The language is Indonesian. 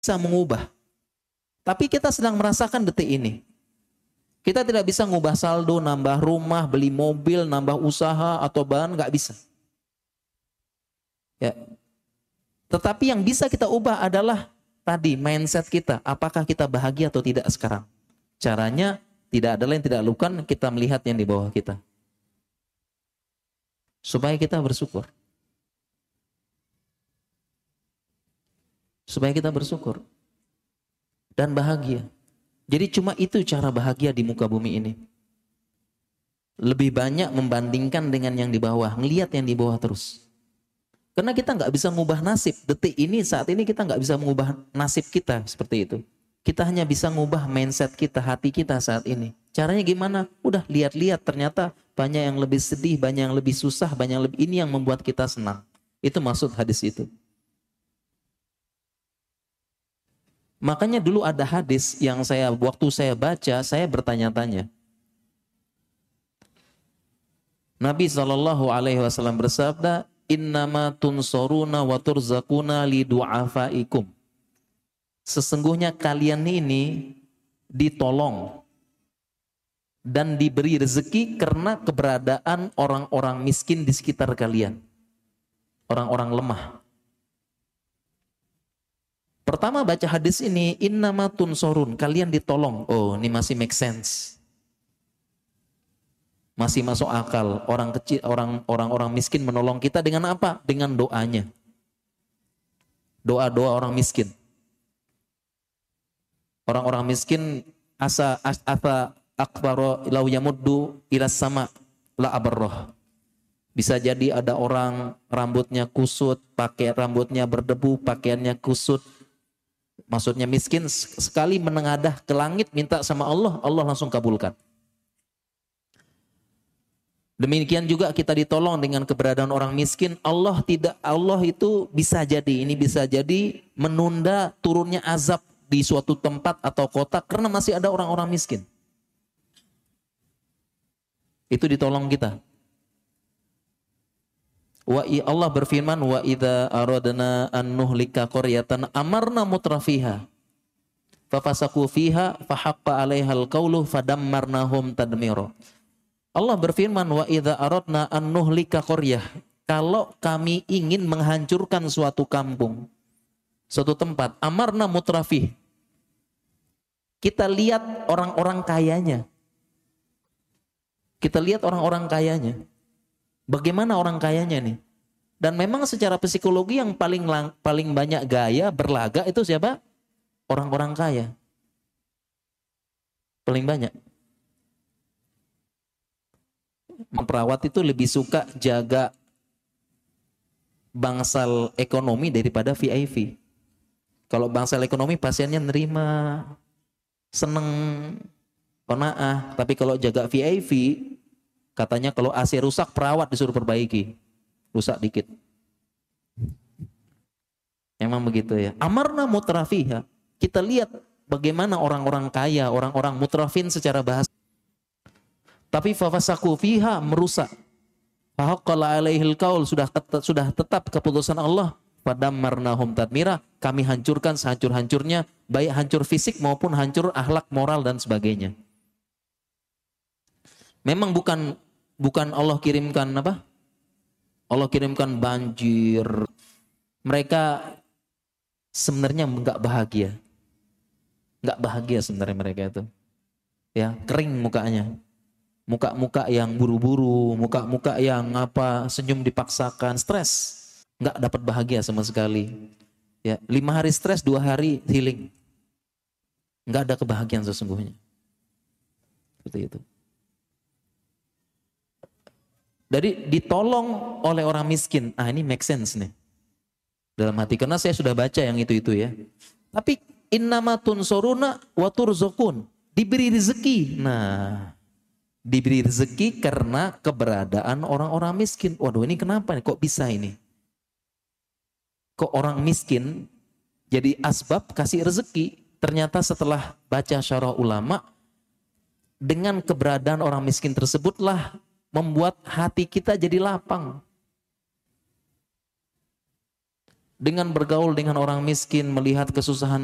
bisa mengubah. Tapi kita sedang merasakan detik ini. Kita tidak bisa mengubah saldo, nambah rumah, beli mobil, nambah usaha atau bahan, nggak bisa. Ya. Tetapi yang bisa kita ubah adalah tadi mindset kita. Apakah kita bahagia atau tidak sekarang? Caranya tidak ada lain tidak lakukan, kita melihat yang di bawah kita. Supaya kita bersyukur. Supaya kita bersyukur. Dan bahagia. Jadi cuma itu cara bahagia di muka bumi ini. Lebih banyak membandingkan dengan yang di bawah. Ngelihat yang di bawah terus. Karena kita nggak bisa mengubah nasib. Detik ini, saat ini kita nggak bisa mengubah nasib kita seperti itu. Kita hanya bisa mengubah mindset kita, hati kita saat ini. Caranya gimana? Udah lihat-lihat, ternyata banyak yang lebih sedih, banyak yang lebih susah, banyak yang lebih ini yang membuat kita senang. Itu maksud hadis itu. Makanya dulu ada hadis yang waktu saya baca, saya bertanya-tanya. Nabi SAW bersabda, innama tunsoruna wa turzakuna li du'afaikum. Sesungguhnya kalian ini ditolong dan diberi rezeki karena keberadaan orang-orang miskin di sekitar kalian. Orang-orang lemah. Pertama baca hadis ini, innama tunsorun, kalian ditolong. Oh, ini masih make sense. Masih masuk akal. Orang kecil, orang-orang miskin menolong kita dengan apa? Dengan doanya. Doa-doa orang miskin. Orang-orang miskin asa akbaro law yamuddu ilas sama la abarroh. Bisa jadi ada orang rambutnya kusut, pakai rambutnya berdebu, pakaiannya kusut. Maksudnya miskin, sekali menengadah ke langit minta sama Allah, Allah langsung kabulkan. Demikian juga kita ditolong dengan keberadaan orang miskin. Allah itu bisa jadi menunda turunnya azab di suatu tempat atau kota karena masih ada orang-orang miskin. Itu ditolong kita. Allah berfirman, wa idza aradna an nuhlika qaryatan amarna mutrafiha fafasaku fiha fahaqqa 'alaihal qawlu fadammarnahum tadmira. Allah berfirman, wa idza aradna an nuhlika qaryah, kalau kami ingin menghancurkan suatu kampung, suatu tempat, amarna mutrafih, kita lihat orang-orang kayanya. Kita lihat orang-orang kayanya. Bagaimana orang kayanya nih? Dan memang secara psikologi yang paling banyak gaya berlaga itu siapa? Orang-orang kaya. Paling banyak. Perawat itu lebih suka jaga bangsal ekonomi daripada VIP. Kalau bangsal ekonomi pasiennya nerima, seneng, qanaah. Tapi kalau jaga VIP, katanya kalau AC rusak, perawat disuruh perbaiki. Rusak dikit. Memang begitu ya. Amarna mutrafiha. Kita lihat bagaimana orang-orang kaya, orang-orang mutrafin secara bahasa. Tapi fafasaku fiha, merusak. Fahaqqala alaihil qaul, sudah tetap keputusan Allah. Fadammarnahum tadmira, kami hancurkan sehancur-hancurnya, baik hancur fisik maupun hancur akhlak, moral dan sebagainya. Memang bukan Allah kirimkan apa? Allah kirimkan banjir. Mereka sebenarnya enggak bahagia. Enggak bahagia sebenarnya mereka itu. Ya, kering mukanya. Muka-muka yang buru-buru, muka-muka yang senyum dipaksakan, stres. Enggak dapat bahagia sama sekali. Ya, 5 hari stres, 2 hari healing. Enggak ada kebahagiaan sesungguhnya. Seperti itu. Jadi ditolong oleh orang miskin. Ah, ini make sense nih. Dalam hati. Karena saya sudah baca yang itu ya. Tapi innama tunsoruna wa turzakun. Diberi rezeki. Nah, diberi rezeki karena keberadaan orang-orang miskin. Waduh, ini kenapa nih? Kok bisa ini? Kok orang miskin jadi asbab kasih rezeki? Ternyata setelah baca syarah ulama, dengan keberadaan orang miskin tersebutlah membuat hati kita jadi lapang. Dengan bergaul dengan orang miskin, melihat kesusahan